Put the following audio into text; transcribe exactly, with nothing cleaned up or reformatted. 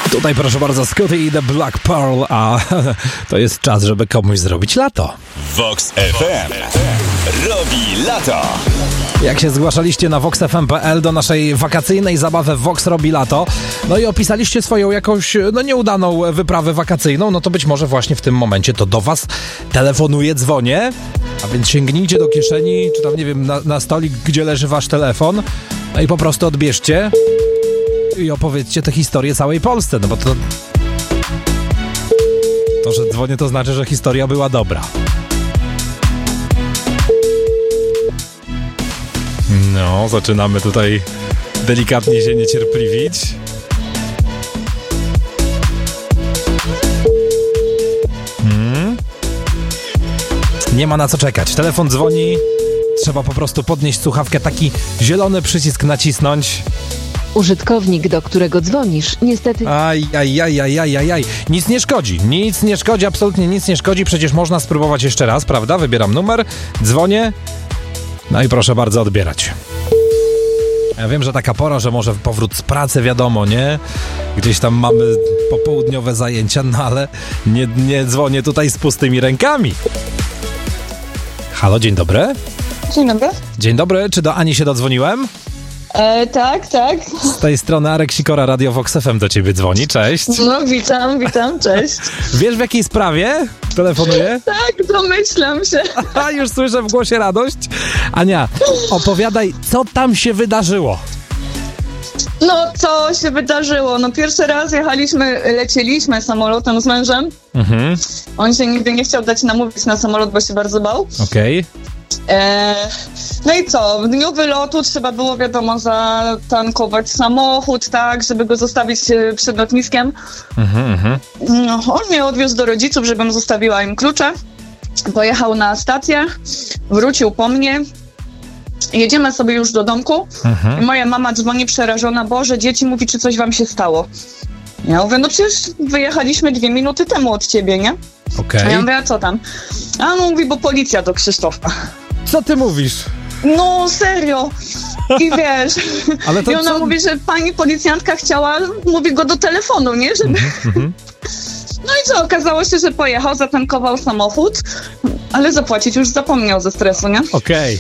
Tutaj proszę bardzo, Scotty i The Black Pearl, a to jest czas, żeby komuś zrobić lato. Vox F M robi lato. Jak się zgłaszaliście na vox f m kropka p l do naszej wakacyjnej zabawy Vox robi lato, no i opisaliście swoją jakąś, no nieudaną wyprawę wakacyjną, no to być może właśnie w tym momencie to do was telefonuje, dzwonię, a więc sięgnijcie do kieszeni, czy tam nie wiem, na, na stolik, gdzie leży wasz telefon, no i po prostu odbierzcie i opowiedzcie tę historię całej Polsce, no bo to to, że dzwonię, to znaczy, że historia była dobra. No, zaczynamy tutaj delikatnie się niecierpliwić. Hmm. Nie ma na co czekać. Telefon dzwoni, trzeba po prostu podnieść słuchawkę, taki zielony przycisk nacisnąć. Użytkownik, do którego dzwonisz, niestety... Aj, aj, aj, aj, aj, aj, aj. Nic nie szkodzi, nic nie szkodzi, absolutnie nic nie szkodzi. Przecież można spróbować jeszcze raz, prawda? Wybieram numer, dzwonię. No i proszę bardzo odbierać. Ja wiem, że taka pora, że może powrót z pracy, wiadomo, nie? Gdzieś tam mamy popołudniowe zajęcia, no ale nie, nie dzwonię tutaj z pustymi rękami. Halo, dzień dobry. Dzień dobry. Dzień dobry, czy do Ani się dodzwoniłem? E, tak, tak. Z tej strony Arek Sikora, Radio Vox F M do ciebie dzwoni, cześć. No witam, witam, cześć. Wiesz, w jakiej sprawie telefonuję? Tak, domyślam się. A już słyszę w głosie radość. Ania, opowiadaj, co tam się wydarzyło? No, co się wydarzyło? No, pierwszy raz jechaliśmy, lecieliśmy samolotem z mężem. Mhm. On się nigdy nie chciał dać namówić na samolot, bo się bardzo bał. Okej. E, no i co? W dniu wylotu trzeba było, wiadomo, zatankować samochód, tak, żeby go zostawić e, przed lotniskiem. Mhm, mhm. No, on mnie odwiózł do rodziców, żebym zostawiła im klucze. Pojechał na stację, wrócił po mnie. Jedziemy sobie już do domku. Mhm. I moja mama dzwoni przerażona: Boże, dzieci, mówi, czy coś wam się stało. Ja mówię, no przecież wyjechaliśmy dwie minuty temu od ciebie, nie? Okej. A ja mówię, a co tam? A on mówi, bo policja do Krzysztofa. Co ty mówisz? No serio. I wiesz, Ale to i ona co? mówi, że pani policjantka chciała, mówi, go do telefonu, nie? Żeby... Mhm. No i co, okazało się, że pojechał, zatankował samochód, ale zapłacić już zapomniał ze stresu, nie? Okej.